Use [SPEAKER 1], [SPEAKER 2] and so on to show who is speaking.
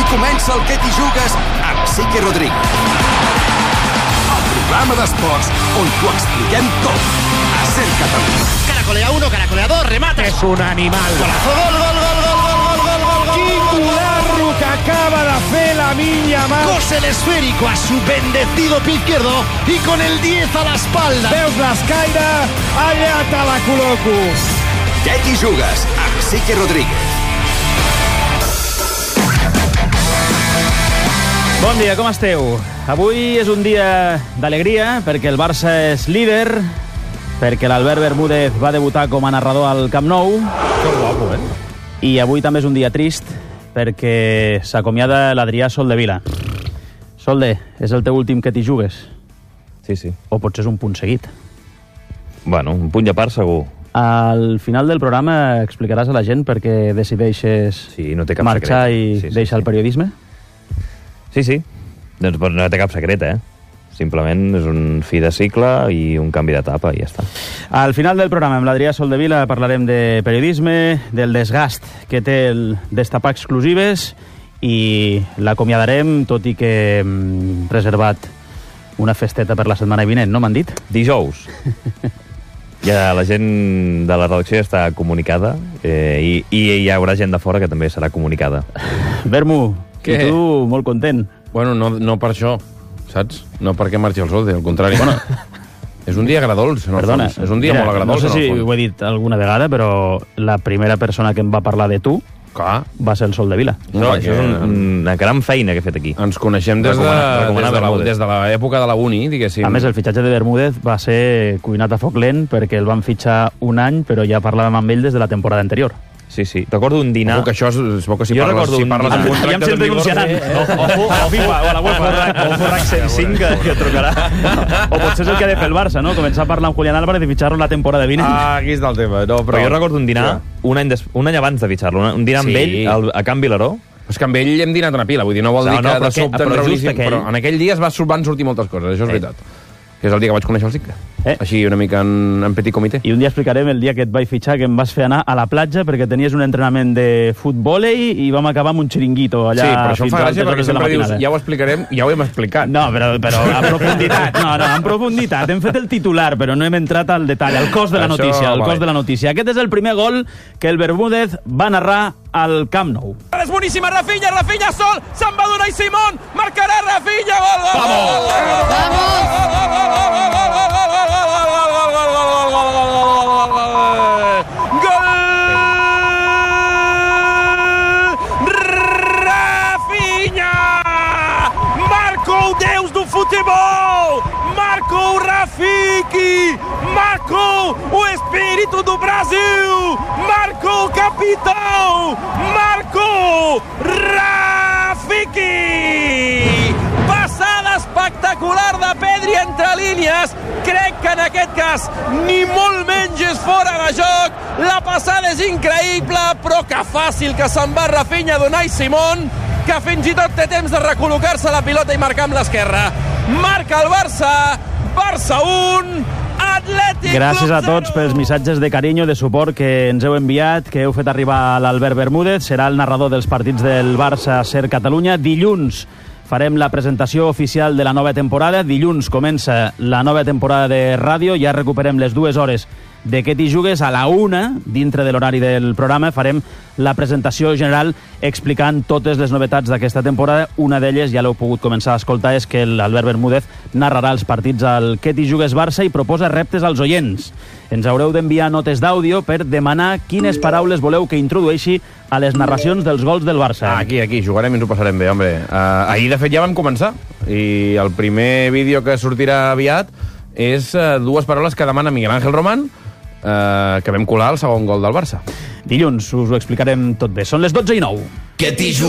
[SPEAKER 1] Comença el Que t'hi jugues amb Sique Rodríguez. El programa d'esports on t'ho expliquem tot. A Ser Catalunya.
[SPEAKER 2] Caracolea 1, caracolea 2, remata.
[SPEAKER 3] És un animal.
[SPEAKER 2] Golazo, gol.
[SPEAKER 3] Quin colarro que acaba de fer Lamine Yamal.
[SPEAKER 2] Cose el esférico a su bendecido pie izquierdo y con el 10 a la espalda.
[SPEAKER 3] Veus l'escaire? Allà te la col·loco.
[SPEAKER 1] Que t'hi jugues amb Sique Rodríguez.
[SPEAKER 4] Bon dia, com esteu? Avui és un dia d'alegria perquè el Barça és líder, perquè l'Albert Bermúdez va debutar com a narrador al Camp Nou.
[SPEAKER 3] Que guapo,
[SPEAKER 4] I avui també és un dia trist perquè s'acomiada l'Adrià Soldevila. Solde, és el teu últim Que t'hi jugues?
[SPEAKER 5] Sí.
[SPEAKER 4] O potser és un punt seguit?
[SPEAKER 5] Bueno, un punt de part segur.
[SPEAKER 4] Al final del programa explicaràs a la gent per què decideixes
[SPEAKER 5] No té cap
[SPEAKER 4] marxar
[SPEAKER 5] secret.
[SPEAKER 4] i deixar el periodisme?
[SPEAKER 5] Sí. Doncs no té cap secret, Simplement és un fi de cicle i un canvi d'etapa i ja està.
[SPEAKER 4] Al final del programa amb l'Adrià Soldevila parlarem de periodisme, del desgast que té el destapar exclusives i l'acomiadarem, tot i que hem reservat una festeta per la setmana vinent, no m'han dit?
[SPEAKER 5] Dijous. Ja la gent de la redacció ja està comunicada i hi haurà gent de fora que també serà comunicada.
[SPEAKER 4] Bermu,
[SPEAKER 6] Què?
[SPEAKER 4] i tu molt content.
[SPEAKER 6] Bueno, no per això, saps? No perquè marxi el Solde, al contrari. Bueno, és un dia agradolç, en el
[SPEAKER 4] Perdona,
[SPEAKER 6] fons. És un dia molt agradolç,
[SPEAKER 4] no sé si
[SPEAKER 6] en el
[SPEAKER 4] ho
[SPEAKER 6] fons.
[SPEAKER 4] he dit alguna vegada, però la primera persona que em va parlar de tu
[SPEAKER 6] Clar,
[SPEAKER 4] va ser el Soldevila.
[SPEAKER 5] Això és una gran feina que he fet aquí.
[SPEAKER 6] ens coneixem des de l'època de la uni, diguéssim.
[SPEAKER 4] A més, el fitxatge de Bermúdez va ser cuinat a foc lent perquè el van fitxar un any, però ja parlàvem amb ell des de la temporada anterior.
[SPEAKER 5] Sí. Recordo un dinar...
[SPEAKER 6] Ojo, que això és bo que si
[SPEAKER 5] Jo
[SPEAKER 6] parles
[SPEAKER 5] recordo un-
[SPEAKER 6] amb
[SPEAKER 4] Ja em
[SPEAKER 6] contractes
[SPEAKER 4] sent
[SPEAKER 6] en vigor...
[SPEAKER 4] denunciaran.
[SPEAKER 5] Ojo a la UEFA, ojo RAC 105 que trucarà.
[SPEAKER 4] O potser és el que ha de fer el Barça, no? Començar a parlar amb Julián Álvarez i fitxar-lo la temporada vinent.
[SPEAKER 6] Aquí està el tema. No,
[SPEAKER 5] Però jo recordo un dinar un any abans de fitxar-lo, un dinar amb ell a Can Vilaró.
[SPEAKER 6] És que amb ell hem dinat una pila, vull dir, no vol dir que de sobte ens reuníssim, però en aquell dia van sortir moltes coses, això és veritat. Que és el dia que vaig conèixer el Sique. Així, una mica en petit comitè.
[SPEAKER 4] I un dia explicarem el dia que et vaig fitxar, que em vas fer anar a la platja perquè tenies un entrenament de futbolei i vam acabar amb un xiringuito allà.
[SPEAKER 6] Sí, però això em
[SPEAKER 4] fins
[SPEAKER 6] fa
[SPEAKER 4] a
[SPEAKER 6] gràcia
[SPEAKER 4] altes
[SPEAKER 6] perquè
[SPEAKER 4] hores de la
[SPEAKER 6] sempre dius,
[SPEAKER 4] matinada.
[SPEAKER 6] ja ho explicarem, ja ho hem explicat.
[SPEAKER 4] No, però en profunditat. No, en profunditat. Hem fet el titular, però no hem entrat al detall, al cos de la
[SPEAKER 6] Això,
[SPEAKER 4] notícia. El
[SPEAKER 6] vale.
[SPEAKER 4] cos de la notícia. Aquest és el primer gol que el Bermúdez va narrar al Camp Nou.
[SPEAKER 7] És boníssima, Rafinha sol, se'n va donar i Simón, marcarà Rafinha, gol! Rafinha! Marca o Deus do futebol! Marca o Rafiki! Marcou o espírito do Brasil! Marcou o capitão! Marcou Rafiki! Passada espectacular de Pedri entre línies. Crec que en aquest cas ni molt menys és fora de joc. La passada és increïble, però que fàcil que se'n va Rafinha a donar i Simón, que fins i tot té temps de recol·locar-se la pilota i marcar amb l'esquerra. Marca el Barça 1, Atlètic
[SPEAKER 4] Gràcies a
[SPEAKER 7] Club 0.
[SPEAKER 4] tots pels missatges de carinyo, de suport que ens heu enviat, que heu fet arribar a l'Albert Bermúdez. Serà el narrador dels partits del Barça Ser Catalunya. Dilluns farem la presentació oficial de la nova temporada. Dilluns comença la nova temporada de ràdio. Ja recuperem les 2 hores de Que t'hi jugues. A la 1, dintre de l'horari del programa, farem la presentació general explicant totes les novetats d'aquesta temporada. Una d'elles, ja l'heu pogut començar a escoltar, és que l'Albert Bermúdez narrarà els partits al Que t'hi jugues Barça i proposa reptes als oients. Ens haureu d'enviar notes d'àudio per demanar quines paraules voleu que introdueixi a les narracions dels gols del Barça.
[SPEAKER 6] Aquí, jugarem i ens ho passarem bé, home. Ahir, de fet, ja vam començar. I el primer vídeo que sortirà aviat és 2 paraules que demana Miguel Ángel Román, que vam colar el segon gol del Barça.
[SPEAKER 4] Dilluns us ho explicarem tot bé. Són les 12:09.
[SPEAKER 1] Que t'hi jugues.